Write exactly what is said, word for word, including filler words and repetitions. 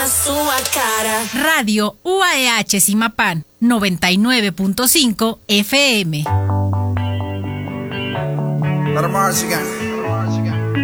a sua cara. Radio U A E H Zimapán, noventa y nueve punto cinco F M. Let 'em march again.